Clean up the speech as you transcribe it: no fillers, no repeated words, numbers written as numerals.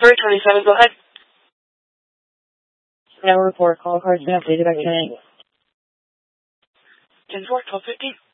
327, go ahead. Now report. Call card's been updated by 10. 10-4, 1250.